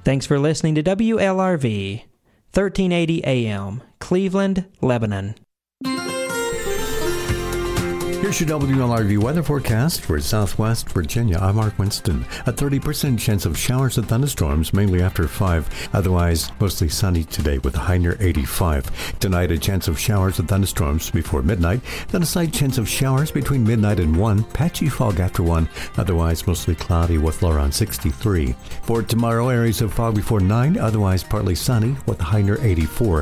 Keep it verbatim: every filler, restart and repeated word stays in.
Thanks for listening to W L R V, thirteen eighty A M, Cleveland, Lebanon. Here's your W L R V weather forecast for Southwest Virginia. I'm Mark Winston. A thirty percent chance of showers and thunderstorms, mainly after five. Otherwise, mostly sunny today with a high near eighty-five. Tonight, a chance of showers and thunderstorms before midnight. Then a slight chance of showers between midnight and one. Patchy fog after one. Otherwise, mostly cloudy with low around sixty-three. For tomorrow, areas of fog before nine. Otherwise, partly sunny with a high near eighty-four.